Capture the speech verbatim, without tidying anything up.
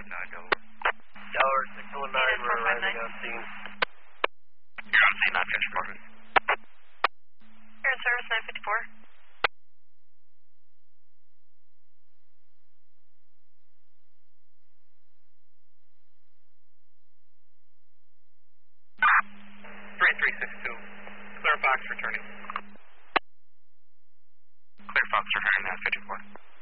nine, Delaware. Delaware six one nine, we're arriving on scene. You're on scene, nine fifty-four. You're in service, nine fifty-four. three three six two. Clear Fox returning. Clear Fox returning, nine fifty-four.